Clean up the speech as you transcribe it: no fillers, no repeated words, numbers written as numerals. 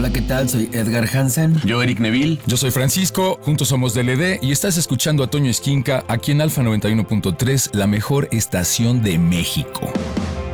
Hola, ¿qué tal? Soy Edgar Hansen. Yo, Eric Neville. Yo soy Francisco, juntos somos DLD y estás escuchando a Toño Esquinca aquí en Alfa 91.3, la mejor estación de México.